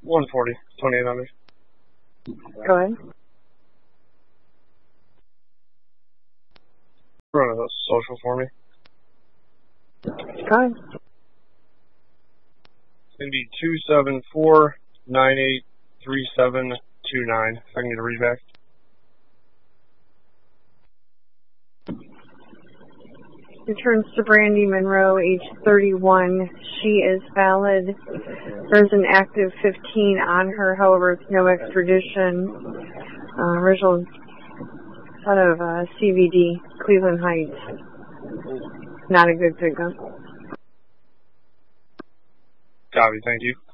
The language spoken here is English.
140, 2800. Go ahead. Run a social for me. Go ahead. It's going to be 274983729. If I can get a read back. Returns to Brandy Monroe, age 31. She is valid. There's an active 15 on her, however, it's no extradition. Original out of CVD, Cleveland Heights. Not a good pickup. Copy, thank you.